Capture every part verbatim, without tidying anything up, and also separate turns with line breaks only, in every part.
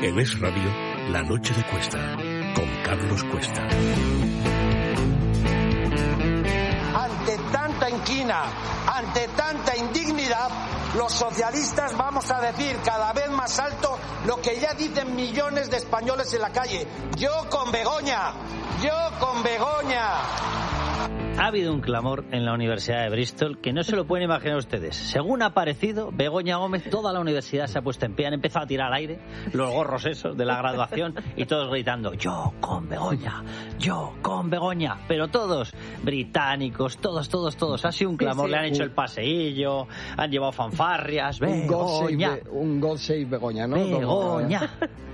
En Es Radio, La Noche de Cuesta, con Carlos Cuesta.
Ante tanta inquina, ante tanta indignidad, los socialistas vamos a decir cada vez más alto lo que ya dicen millones de españoles en la calle. Yo con Begoña, yo con Begoña.
Ha habido un clamor en la Universidad de Bristol que no se lo pueden imaginar ustedes. Según ha aparecido Begoña Gómez, toda la universidad se ha puesto en pie, han empezado a tirar al aire los gorros esos de la graduación y todos gritando, yo con Begoña, yo con Begoña. Pero todos, británicos, todos, todos, todos. Ha sido un clamor, le han hecho el paseillo, han llevado fanfarrias, Begoña.
Un God Save Begoña, ¿no?
Begoña.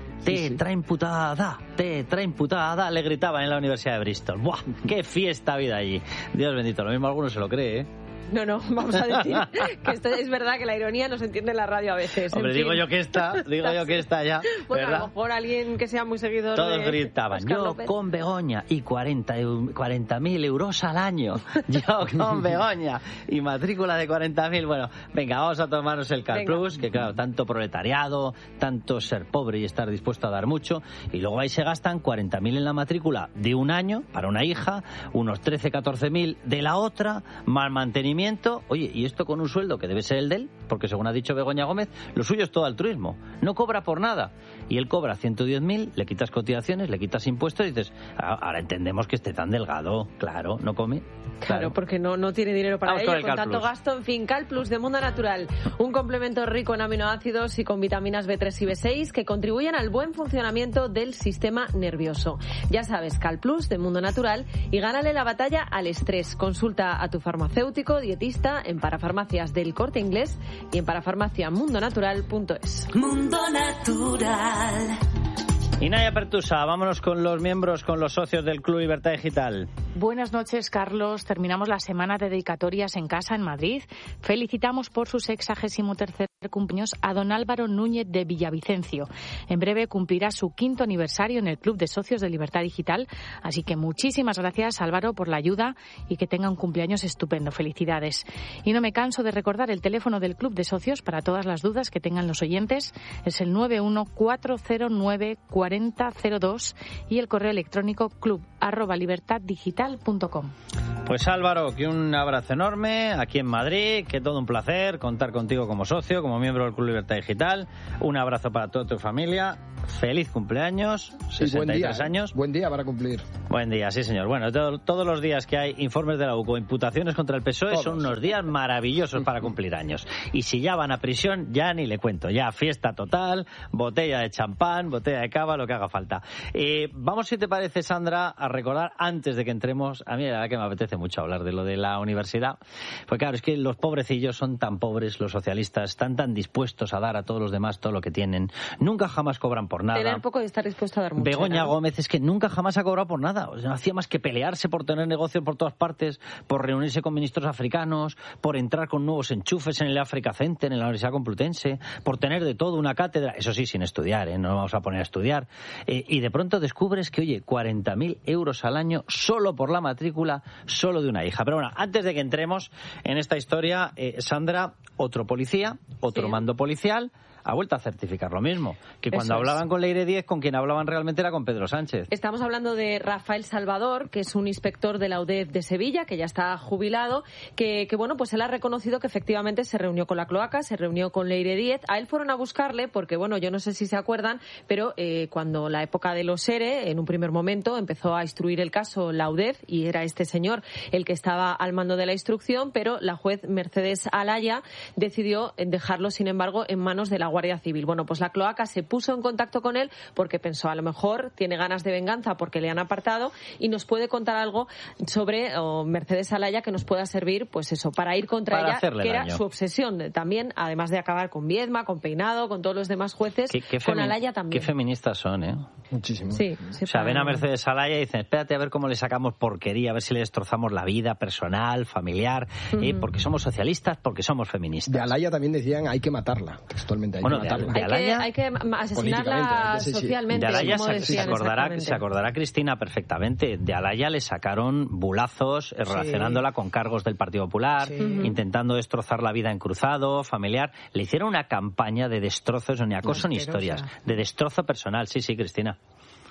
Tetra imputada, tetra imputada, le gritaban en la Universidad de Bristol. ¡Buah! ¡Qué fiesta ha habido allí! Dios bendito, lo mismo alguno se lo cree, ¿eh?
No, no, vamos a decir que esto es verdad que la ironía no se entiende en la radio a veces.
Hombre, digo yo que está, digo yo que está ya.
Bueno,
¿verdad?
a lo mejor alguien que sea muy seguidor
todos
de
gritaban,
Oscar
yo
López.
Con Begoña y cuarenta mil euros al año. Yo con Begoña y matrícula de cuarenta mil. Bueno, venga, vamos a tomarnos el Cal Plus, que claro, tanto proletariado, tanto ser pobre y estar dispuesto a dar mucho, y luego ahí se gastan cuarenta mil en la matrícula de un año para una hija, unos trece, catorce mil de la otra, mal mantenimiento. Oye, y esto con un sueldo que debe ser el de él, porque según ha dicho Begoña Gómez, lo suyo es todo altruismo, no cobra por nada. Y él cobra ciento diez mil, le quitas cotizaciones, le quitas impuestos y dices, ahora entendemos que esté tan delgado, claro, no come.
Claro,
Claro,
porque no, no tiene dinero para
Vamos
ello,
con el
con
Cal
tanto
Plus.
gasto. En fin, Cal Plus de Mundo Natural, un complemento rico en aminoácidos y con vitaminas B tres y B seis que contribuyen al buen funcionamiento del sistema nervioso. Ya sabes, Cal Plus de Mundo Natural, y gánale la batalla al estrés. Consulta a tu farmacéutico, dietista, en Parafarmacias del Corte Inglés y en parafarmacia mundo natural punto es.
Mundo Natural.
Y Naya Pertusa, vámonos con los miembros, con los socios del Club Libertad Digital.
Buenas noches, Carlos. Terminamos la semana de dedicatorias en casa en Madrid. Felicitamos por su sexagésimo tercer cumpleaños a don Álvaro Núñez de Villavicencio. En breve cumplirá su quinto aniversario en el Club de Socios de Libertad Digital. Así que muchísimas gracias, Álvaro, por la ayuda y que tenga un cumpleaños estupendo. Felicidades. Y no me canso de recordar el teléfono del Club de Socios para todas las dudas que tengan los oyentes. Es el nueve uno cuatro cero nueve cuarenta cero dos y el correo electrónico club arroba libertad digital punto com.
Pues Álvaro, que un abrazo enorme aquí en Madrid, que todo un placer contar contigo como socio, como miembro del Club Libertad Digital. Un abrazo para toda tu familia. Feliz cumpleaños, sesenta y tres
buen día,
años.
Buen día para cumplir.
Buen día, sí señor. Bueno, todo, todos los días que hay informes de la U C O, imputaciones contra el P S O E, todos son unos días maravillosos para cumplir años. Y si ya van a prisión, ya ni le cuento. Ya fiesta total, botella de champán, botella de cava, lo que haga falta. Eh, vamos, si te parece, Sandra, a recordar, antes de que entremos, a mí la verdad que me apetece mucho hablar de lo de la universidad. Pues claro, es que los pobrecillos son tan pobres, los socialistas, están tan dispuestos a dar a todos los demás todo lo que tienen. Nunca jamás cobran por nada.
Tener poco y estar dispuesto a dar mucho.
Begoña
¿no?
Gómez es que nunca jamás ha cobrado por nada. O sea, no hacía más que pelearse por tener negocios por todas partes, por reunirse con ministros africanos, por entrar con nuevos enchufes en el Africa Center, en la Universidad Complutense, por tener de todo una cátedra. Eso sí, sin estudiar, ¿eh? No nos vamos a poner a estudiar. Eh, y de pronto descubres que, oye, cuarenta mil euros al año solo por la matrícula, solo de una hija. Pero bueno, antes de que entremos en esta historia, eh, Sandra, otro policía, otro
Sí.
mando policial, ha vuelto a certificar lo mismo, que cuando
Eso es.
hablaban con Leire Díez, con quien hablaban realmente era con Pedro Sánchez.
Estamos hablando de Rafael Salvador, que es un inspector de la U D E F de Sevilla, que ya está jubilado, que, que bueno, pues él ha reconocido que efectivamente se reunió con la cloaca, se reunió con Leire Díez. A él fueron a buscarle porque, bueno, yo no sé si se acuerdan, pero eh, cuando la época de los ERE, en un primer momento, empezó a instruir el caso la U D E F y era este señor el que estaba al mando de la instrucción, pero la juez Mercedes Alaya decidió dejarlo, sin embargo, en manos de la Guardia Civil. Bueno, pues la cloaca se puso en contacto con él porque pensó, a lo mejor tiene ganas de venganza porque le han apartado y nos puede contar algo sobre oh, Mercedes Alaya que nos pueda servir, pues eso, para ir contra
Para
ella,
hacerle
que
daño.
era su obsesión también, además de acabar con Viedma, con Peinado, con todos los demás jueces,
Qué, qué
con
femi-
Alaya también.
Qué feministas son, ¿eh?
Muchísimo.
Sí, sí,
O sea, ven a
para-
Mercedes Alaya y dicen, espérate a ver cómo le sacamos porquería, a ver si le destrozamos la vida personal, familiar, eh, porque somos socialistas, porque somos feministas.
De Alaya también decían hay que matarla, textualmente. hay
bueno,
que matarlo.
de Alaya,
hay que, hay que asesinarla
sí, sí.
socialmente.
De Alaya
como
se, se, acordará, se acordará Cristina perfectamente. De Alaya le sacaron bulazos eh, relacionándola con cargos del Partido Popular, sí. intentando destrozar la vida en cruzado, familiar. Le hicieron una campaña de destrozos, ni acoso ni historias, de destrozo personal. Sí, sí, Cristina.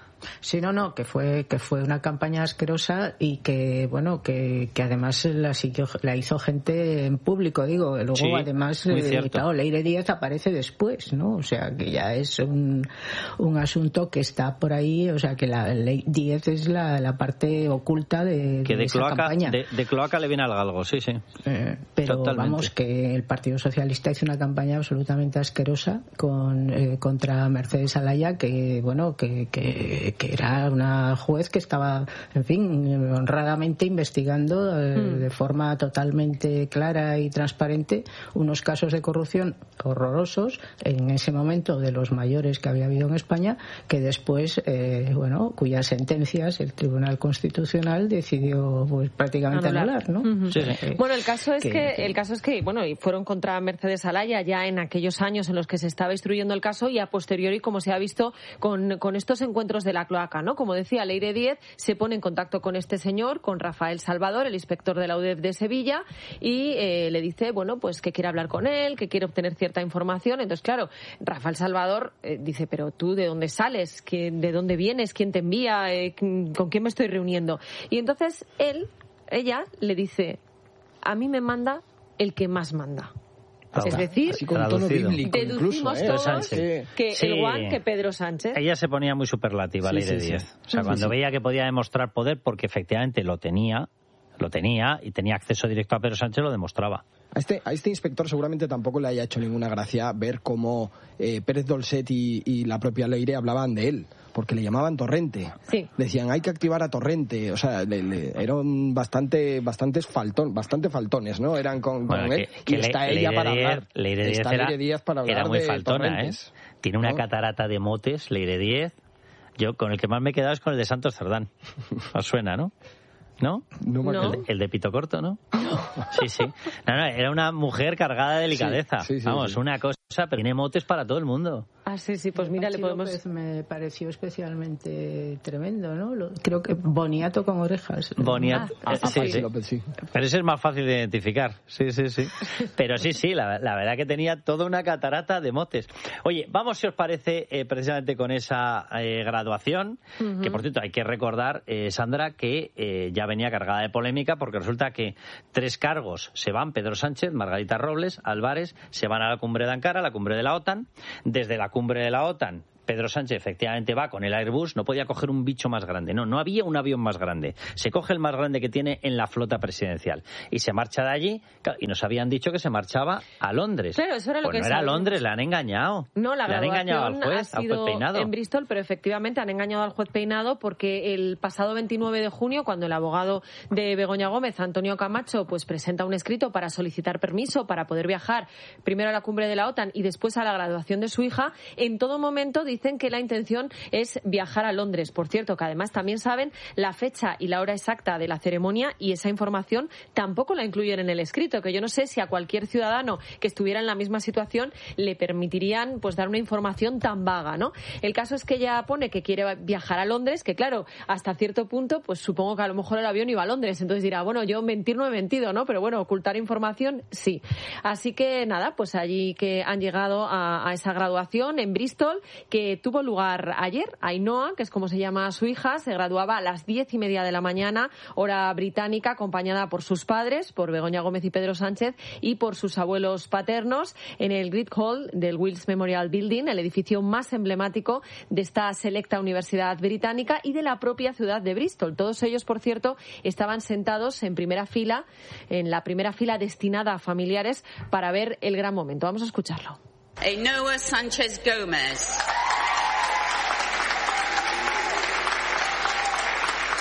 Sí, no, no, que fue que fue una campaña asquerosa y que, bueno, que, que además la siguió, la hizo gente en público, digo. Luego, sí, además, eh, claro, Leire Díez aparece después, ¿no? O sea, que ya es un, un asunto que está por ahí, o sea, que la Leire Díez es la, la parte oculta de,
que de,
de esa
cloaca,
campaña.
De, de cloaca le viene al galgo, sí, sí.
Eh, pero Totalmente. Vamos, que el Partido Socialista hizo una campaña absolutamente asquerosa con eh, contra Mercedes Alaya, que, bueno, que... que que era una juez que estaba, en fin, honradamente investigando eh, mm. de forma totalmente clara y transparente unos casos de corrupción horrorosos en ese momento, de los mayores que había habido en España, que después, eh, bueno, cuyas sentencias el Tribunal Constitucional decidió pues prácticamente anular, anular ¿no?
Uh-huh. Sí, sí. Bueno, el caso es que, que, que el caso es que, bueno, y fueron contra Mercedes Alaya ya en aquellos años en los que se estaba instruyendo el caso, y a posteriori, como se ha visto con, con estos encuentros de la cloaca, ¿no? Como decía, Leire Díez se pone en contacto con este señor, con Rafael Salvador, el inspector de la U D E F de Sevilla, y eh, le dice, bueno, pues que quiere hablar con él, que quiere obtener cierta información. Entonces, claro, Rafael Salvador eh, dice, pero tú, ¿de dónde sales? ¿De dónde vienes? ¿Quién te envía? Eh, ¿Con quién me estoy reuniendo? Y entonces él, ella, le dice, a mí me manda el que más manda. Es decir,
así con tono bíblico,
deducimos
incluso, ¿eh?
todos que sí. el Juan que Pedro Sánchez.
Ella se ponía muy superlativa, sí, Leire sí, Díez. Sí. O sea, cuando sí, veía que podía demostrar poder, porque efectivamente lo tenía, lo tenía y tenía acceso directo a Pedro Sánchez, lo demostraba.
A este, a este inspector seguramente tampoco le haya hecho ninguna gracia ver cómo eh, Pérez Dolcet y, y la propia Leire hablaban de él, porque le llamaban Torrente.
Sí.
Decían, hay que activar a Torrente. O sea, le, le, eran bastante, bastantes faltón, bastante faltones, ¿no? Eran con,
bueno,
con
que,
él.
Que
y está
Leire
ella para
Díez,
hablar.
Leire Díez
está
era,
Leire Díez para hablar
era muy
de
faltona,
Torrentes.
¿eh? Tiene una
¿no?
catarata de motes, Leire Díez. Yo, con el que más me he quedado es con el de Santos Cerdán. Os suena, ¿no? ¿No?
No,
no.
El, de, el de Pito Corto, ¿no? Sí, sí. No, no, era una mujer cargada de delicadeza. Sí, sí, sí, Vamos, sí. una cosa, pero tiene motes para todo el mundo.
Ah, sí, sí, pues mira,
Pachi
le podemos...
López me pareció especialmente tremendo, ¿no? Lo, creo que boniato con orejas.
Boniato,
ah,
eh, sí, sí.
López, sí.
Pero ese es más fácil de identificar. Sí, sí, sí. Pero sí, sí, la, la verdad que tenía toda una catarata de motes. Oye, vamos, si os parece, eh, precisamente con esa eh, graduación, uh-huh. que por cierto hay que recordar, eh, Sandra, que eh, ya venía cargada de polémica, porque resulta que tres cargos se van, Pedro Sánchez, Margarita Robles, Álvarez, se van a la cumbre de Ankara, a la cumbre de la OTAN. Desde la cumbre de la OTAN, Pedro Sánchez efectivamente va con el Airbus, no podía coger un bicho más grande, no, no había un avión más grande, se coge el más grande que tiene en la flota presidencial y se marcha de allí, claro, y nos habían dicho que se marchaba a Londres.
Claro, eso era lo
pues
que
no era Londres, le han engañado.
No, la
le han engañado al juez,
ha sido
al juez Peinado.
En Bristol, pero efectivamente han engañado al juez Peinado, porque el pasado veintinueve de junio, cuando el abogado de Begoña Gómez, Antonio Camacho, pues presenta un escrito para solicitar permiso para poder viajar primero a la cumbre de la OTAN y después a la graduación de su hija, en todo momento dicen que la intención es viajar a Londres. Por cierto, que además también saben la fecha y la hora exacta de la ceremonia, y esa información tampoco la incluyen en el escrito, que yo no sé si a cualquier ciudadano que estuviera en la misma situación le permitirían pues dar una información tan vaga, ¿no? El caso es que ella pone que quiere viajar a Londres, que claro, hasta cierto punto, pues supongo que a lo mejor el avión iba a Londres, entonces dirá, bueno, yo mentir no he mentido, ¿no? Pero bueno, ocultar información, sí. Así que nada, pues allí que han llegado a, a esa graduación en Bristol, que tuvo lugar ayer. Ainhoa, que es como se llama su hija, se graduaba a las diez y media de la mañana, hora británica, acompañada por sus padres, por Begoña Gómez y Pedro Sánchez, y por sus abuelos paternos, en el Great Hall del Wills Memorial Building, el edificio más emblemático de esta selecta universidad británica y de la propia ciudad de Bristol. Todos ellos, por cierto, estaban sentados en primera fila, en la primera fila destinada a familiares, para ver el gran momento. Vamos a escucharlo.
Ainhoa Sánchez Gómez.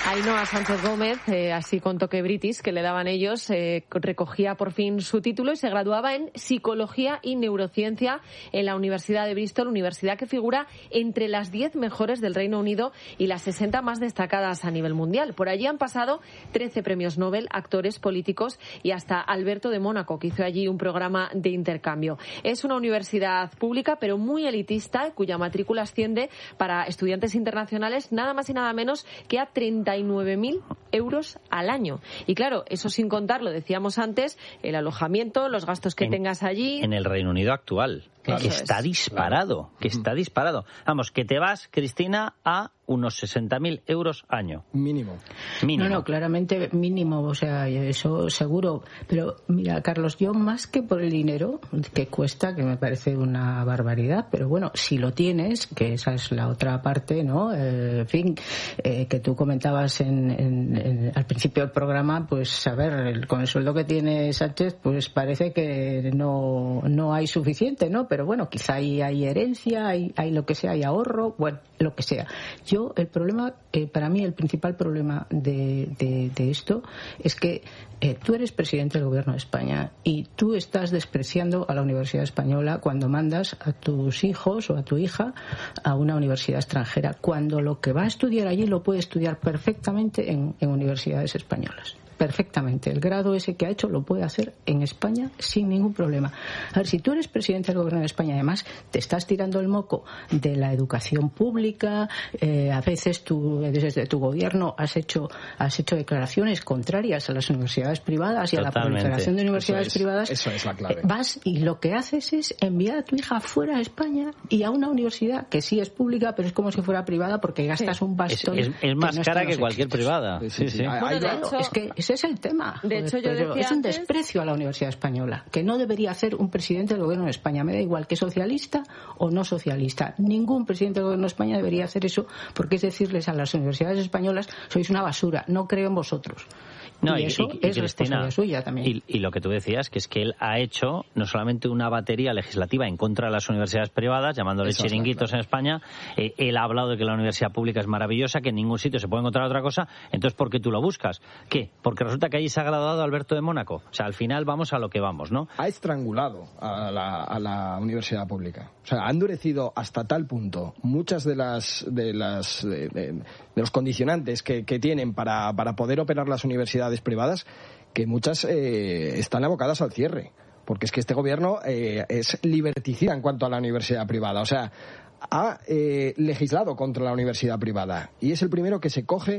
Ainhoa Sánchez Gómez, eh, así con toque british que le daban ellos, eh, recogía por fin su título y se graduaba en Psicología y Neurociencia en la Universidad de Bristol, universidad que figura entre las diez mejores del Reino Unido y las sesenta más destacadas a nivel mundial. Por allí han pasado trece premios Nobel, actores, políticos y hasta Alberto de Mónaco, que hizo allí un programa de intercambio. Es una universidad pública, pero muy elitista, cuya matrícula asciende para estudiantes internacionales nada más y nada menos que a treinta y nueve mil euros al año. Y claro, eso sin contar, lo decíamos antes, el alojamiento, los gastos que
en,
tengas allí.
En el Reino Unido actual, claro, que está es. disparado, claro. que está disparado. Vamos, que te vas, Cristina, a unos sesenta mil euros año.
Mínimo.
Mínimo.
No, no, claramente mínimo, o sea, eso seguro. Pero mira, Carlos, yo más que por el dinero que cuesta, que me parece una barbaridad, pero bueno, si lo tienes, que esa es la otra parte, ¿no? Eh, en fin, eh, que tú comentabas en, en, en, al principio del programa, pues a ver, el, con el sueldo que tiene Sánchez, pues parece que no, no hay suficiente, ¿no? Pero bueno, quizá hay, hay herencia, hay, hay lo que sea, hay ahorro, bueno, lo que sea. Yo Yo, el problema, eh, para mí el principal problema de, de, de esto es que eh, tú eres presidente del Gobierno de España y tú estás despreciando a la Universidad Española cuando mandas a tus hijos o a tu hija a una universidad extranjera, cuando lo que va a estudiar allí lo puede estudiar perfectamente en, en universidades españolas. Perfectamente. El grado ese que ha hecho lo puede hacer en España sin ningún problema. A ver, si tú eres presidente del Gobierno de España, además te estás tirando el moco de la educación pública, eh, a veces tú, desde tu gobierno has hecho has hecho declaraciones contrarias a las universidades privadas y Totalmente. a la proliferación de universidades
eso es,
privadas.
Eso es la clave.
Eh, vas y lo que haces es enviar a tu hija fuera de España y a una universidad que sí es pública, pero es como si fuera privada porque gastas sí. un bastón.
Es, es, es más
que no
cara que
éxitos.
cualquier privada.
Sí, sí. sí. sí.
Bueno, de hecho, es que ese es el tema.
De hecho, yo
pero
decía
es un
antes...
desprecio a la Universidad Española, que no debería hacer un presidente del Gobierno de España. Me da igual que socialista o no socialista. Ningún presidente del Gobierno de España debería hacer eso, porque es decirles a las universidades españolas, sois una basura, no creo en vosotros.
No,
y,
y
eso
y, y
es
Cristina,
responsabilidad suya también.
Y, y lo que tú decías, que es que él ha hecho no solamente una batería legislativa en contra de las universidades privadas, llamándole eso chiringuitos en España, eh, él ha hablado de que la universidad pública es maravillosa, que en ningún sitio se puede encontrar otra cosa, entonces ¿por qué tú lo buscas? ¿Qué? Porque resulta que allí se ha graduado Alberto de Mónaco. O sea, al final vamos a lo que vamos, ¿no?
Ha estrangulado a la, a la universidad pública. O sea, ha endurecido hasta tal punto muchas de las de las de, de, de los condicionantes que, que tienen para, para poder operar las universidades privadas, que muchas eh, están abocadas al cierre, porque es que este gobierno eh, es liberticida en cuanto a la universidad privada, o sea, ha eh, legislado contra la universidad privada y es el primero que se coge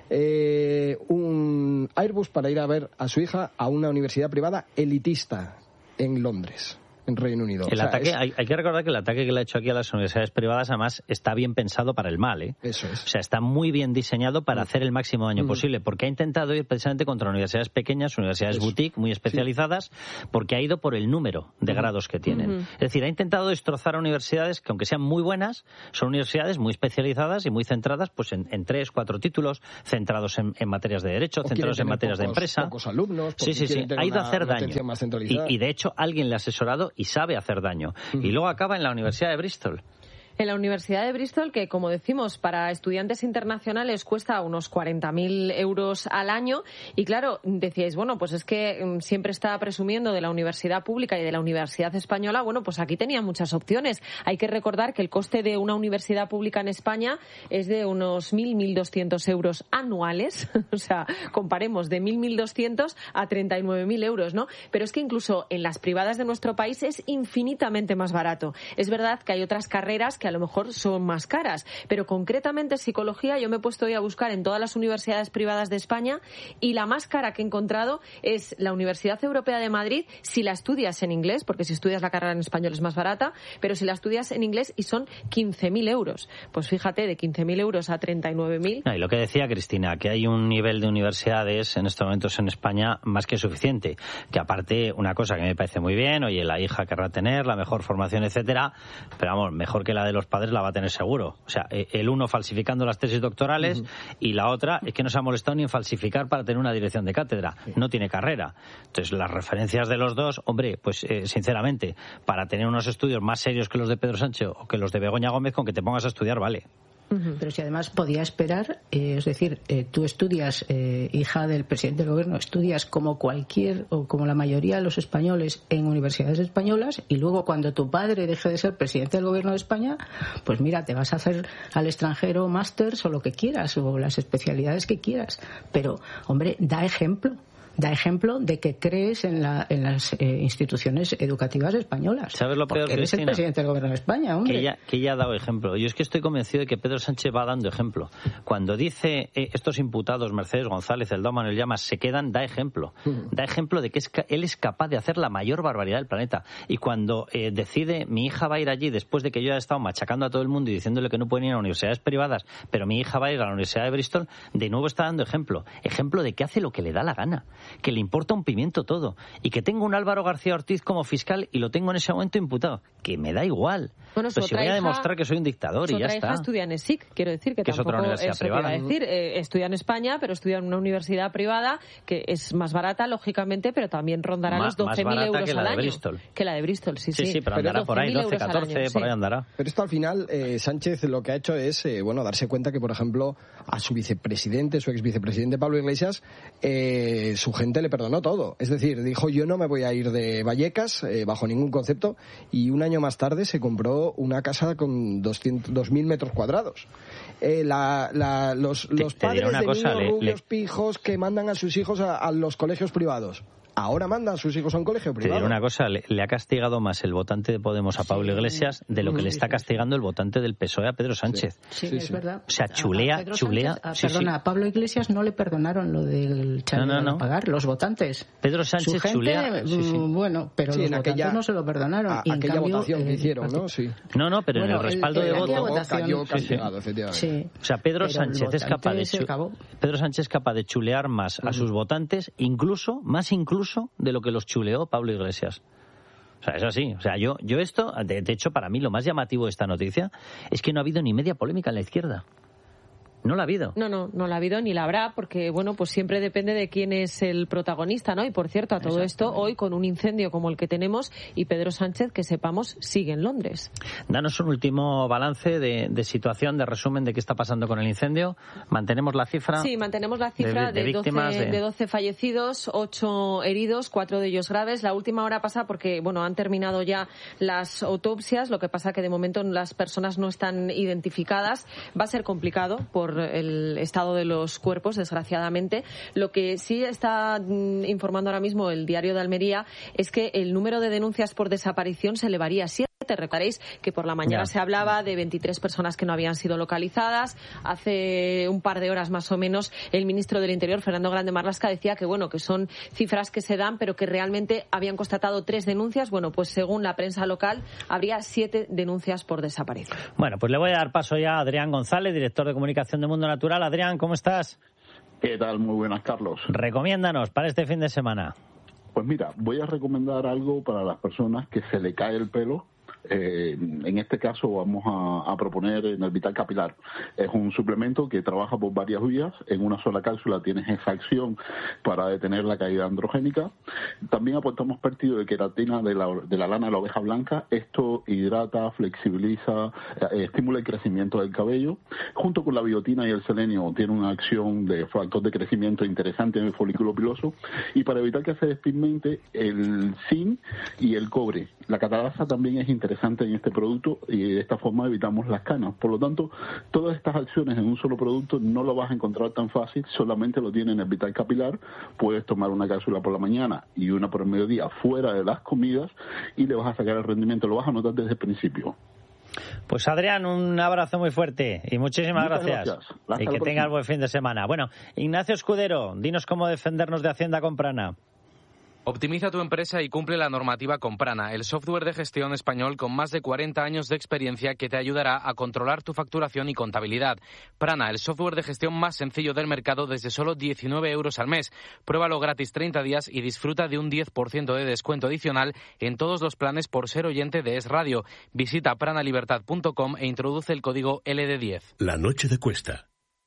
eh, un Airbus para ir a ver a su hija a una universidad privada elitista en Londres, en Reino Unido.
El
o sea,
ataque,
es...
hay, hay que recordar que el ataque que le ha hecho aquí a las universidades privadas además está bien pensado para el mal, ¿eh?
Eso es.
O sea, está muy bien diseñado para mm. hacer el máximo daño mm. posible, porque ha intentado ir precisamente contra universidades pequeñas, universidades Eso. boutique, muy especializadas, sí. porque ha ido por el número de mm. grados que tienen. Mm. Es decir, ha intentado destrozar a universidades que, aunque sean muy buenas, son universidades muy especializadas y muy centradas pues en, en tres, cuatro títulos, centrados en, en materias de derecho,
o
centrados en materias
pocos,
de empresa.
Pocos alumnos,
sí, sí, sí. Ha ido
una,
a hacer daño. Y, y, de hecho, alguien le ha asesorado y sabe hacer daño. Uh-huh. Y luego acaba en la Universidad de Bristol.
En la Universidad de Bristol, que como decimos, para estudiantes internacionales cuesta unos cuarenta mil euros al año. Y claro, decíais, bueno, pues es que um, siempre está presumiendo de la universidad pública y de la universidad española. Bueno, pues aquí tenía muchas opciones. Hay que recordar que el coste de una universidad pública en España es de unos mil, mil doscientos euros anuales. O sea, comparemos de mil, mil doscientos a treinta y nueve mil euros, ¿no? Pero es que incluso en las privadas de nuestro país es infinitamente más barato. Es verdad que hay otras carreras que a lo mejor son más caras, pero concretamente psicología yo me he puesto hoy a buscar en todas las universidades privadas de España y la más cara que he encontrado es la Universidad Europea de Madrid si la estudias en inglés, porque si estudias la carrera en español es más barata, pero si la estudias en inglés y son quince mil euros. Pues fíjate, de quince mil euros a treinta y nueve mil.
No, y lo que decía Cristina, que hay un nivel de universidades en estos momentos en España más que suficiente, que aparte una cosa que me parece muy bien, oye, la hija querrá tener la mejor formación, etcétera, pero vamos, mejor que la de los padres la va a tener seguro. O sea, el uno falsificando las tesis doctorales uh-huh. y la otra es que no se ha molestado ni en falsificar para tener una dirección de cátedra. Sí. No tiene carrera. Entonces, las referencias de los dos, hombre, pues eh, sinceramente, para tener unos estudios más serios que los de Pedro Sánchez o que los de Begoña Gómez, con que te pongas a estudiar, vale.
Uh-huh. Pero si además podía esperar, eh, es decir, eh, tú estudias, eh, hija del presidente del gobierno, estudias como cualquier o como la mayoría de los españoles en universidades españolas, y luego cuando tu padre deje de ser presidente del gobierno de España, pues mira, te vas a hacer al extranjero másters o lo que quieras, o las especialidades que quieras. Pero, hombre, da ejemplo. Da ejemplo de que crees en, la, en las eh, instituciones educativas españolas.
¿Sabes lo peor,
porque eres
Cristina?
El presidente del gobierno de España, hombre.
Que ella, que ella ha dado ejemplo. Yo es que estoy convencido de que Pedro Sánchez va dando ejemplo. Cuando dice eh, estos imputados, Mercedes González, el Manuel Llamas, se quedan, da ejemplo. Uh-huh. Da ejemplo de que es, él es capaz de hacer la mayor barbaridad del planeta. Y cuando eh, decide, mi hija va a ir allí después de que yo haya estado machacando a todo el mundo y diciéndole que no pueden ir a universidades privadas, pero mi hija va a ir a la Universidad de Bristol, de nuevo está dando ejemplo. Ejemplo de que hace lo que le da la gana. Que le importa un pimiento todo, y que tengo un Álvaro García Ortiz como fiscal y lo tengo en ese momento imputado, que me da igual.
Bueno,
pues si voy a demostrar que soy un dictador y ya está.
Su otra hija estudia en ESIC, quiero decir que,
que
tampoco
es otra universidad
eso
privada.
Quiero decir, eh, estudia en España, pero estudia en una universidad privada que es más barata, lógicamente, pero también rondará
Ma,
los doce mil euros
que la
al
de
año.
Bristol.
Que la de Bristol, sí, sí.
Sí, sí, pero andará por ahí, doce, catorce, año, por ahí andará.
Pero esto al final, eh, Sánchez lo que ha hecho es, eh, bueno, darse cuenta que, por ejemplo, a su vicepresidente, su ex vicepresidente Pablo Iglesias, eh, su gente le perdonó todo. Es decir, dijo, yo no me voy a ir de Vallecas eh, bajo ningún concepto, y un año más tarde se compró una casa con doscientos, dos mil metros cuadrados. Eh, la, la, los,
te,
los
te
padres de
cosa,
niños
le,
rubios
le...
pijos que mandan a sus hijos a, a los colegios privados. Ahora mandan a sus hijos a un colegio privado.
Te diré una cosa, le, le ha castigado más el votante de Podemos a Pablo sí, Iglesias de lo que sí, le está castigando el votante del P S O E a Pedro Sánchez.
Sí, sí, es sí. verdad.
O sea, chulea,
a
chulea.
Sánchez, a,
sí,
perdona,
sí.
a Pablo Iglesias no le perdonaron lo del chalet no, no, no. a pagar, los votantes.
Pedro Sánchez
Su gente,
chulea. Sí, sí.
Bueno, pero
sí,
los
en
votantes
aquella,
no se lo perdonaron.
A,
y
aquella
cambio,
votación
eh,
que hicieron, ¿no? Sí.
No, no, pero
bueno,
en el respaldo
el, el,
de voto
votación,
cayó castigado,
sí,
efectivamente.
Sí.
O sea, Pedro
pero
Sánchez es capaz de chu- Pedro Sánchez es capaz de chulear más uh-huh. a sus votantes, incluso, más incluso de lo que los chuleó Pablo Iglesias. O sea, es así. O sea, yo, yo esto, de, de hecho, para mí lo más llamativo de esta noticia es que no ha habido ni media polémica en la izquierda. No la ha habido.
No, no, no la ha habido ni la habrá, porque, bueno, pues siempre depende de quién es el protagonista, ¿no? Y, por cierto, a todo esto, hoy, con un incendio como el que tenemos, y Pedro Sánchez, que sepamos, sigue en Londres.
Danos un último balance de, de situación, de resumen de qué está pasando con el incendio. ¿Mantenemos la cifra?
Sí, mantenemos la cifra de, de, de, víctimas doce, de... de doce fallecidos, ocho heridos, cuatro de ellos graves. La última hora pasa porque, bueno, han terminado ya las autopsias, lo que pasa que de momento las personas no están identificadas. Va a ser complicado por el estado de los cuerpos, desgraciadamente. Lo que sí está informando ahora mismo el Diario de Almería es que el número de denuncias por desaparición se elevaría a siete. Recordaréis que por la mañana ya. se hablaba de veintitrés personas que no habían sido localizadas. Hace un par de horas más o menos el ministro del Interior, Fernando Grande Marlaska, decía que bueno, que son cifras que se dan, pero que realmente habían constatado tres denuncias. Bueno, pues según la prensa local habría siete denuncias por desaparición.
Bueno, pues le voy a dar paso ya a Adrián González, director de comunicación de Mundo Natural. Adrián, ¿cómo estás?
¿Qué tal? Muy buenas, Carlos.
Recomiéndanos para este fin de semana.
Pues mira, voy a recomendar algo para las personas que se le cae el pelo. Eh, en este caso vamos a, a proponer en el Vital Capilar. Es un suplemento que trabaja por varias vías. En una sola cápsula tienes esa acción para detener la caída androgénica. También aportamos partido de queratina de la, de la lana de la oveja blanca. Esto hidrata, flexibiliza, eh, estimula el crecimiento del cabello. Junto con la biotina y el selenio tiene una acción de factor de crecimiento interesante en el folículo piloso. Y para evitar que se despigmente, el zinc y el cobre. La catalasa también es interesante en este producto y de esta forma evitamos las canas. Por lo tanto, todas estas acciones en un solo producto no lo vas a encontrar tan fácil, solamente lo tienes en el Vital Capilar. Puedes tomar una cápsula por la mañana y una por el mediodía fuera de las comidas y le vas a sacar el rendimiento, lo vas a notar desde el principio.
Pues Adrián, un abrazo muy fuerte y muchísimas
Muchas
gracias.
gracias.
Y que tengas buen fin de semana. Bueno, Ignacio Escudero, dinos cómo defendernos de Hacienda con Prana.
Optimiza tu empresa y cumple la normativa con Prana, el software de gestión español con más de cuarenta años de experiencia que te ayudará a controlar tu facturación y contabilidad. Prana, el software de gestión más sencillo del mercado desde solo diecinueve euros al mes. Pruébalo gratis treinta días y disfruta de un diez por ciento de descuento adicional en todos los planes por ser oyente de Es Radio. Visita prana libertad punto com e introduce el código L D diez.
La noche de Cuesta,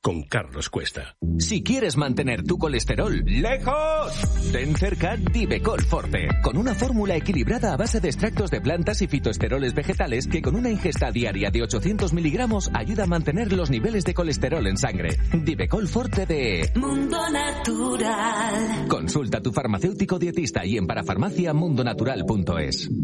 con Carlos Cuesta.
Si quieres mantener tu colesterol lejos, ten cerca Divecol Forte, con una fórmula equilibrada a base de extractos de plantas y fitoesteroles vegetales que con una ingesta diaria de ochocientos miligramos ayuda a mantener los niveles de colesterol en sangre. Divecol Forte de
Mundo Natural.
Consulta a tu farmacéutico dietista y en parafarmacia mundonatural punto es.